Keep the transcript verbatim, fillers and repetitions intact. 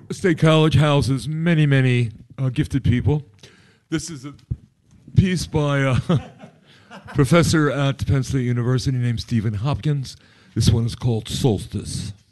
State College houses many, many uh, gifted people. This is a piece by a professor at Penn State University named Stephen Hopkins. This one is called Solstice.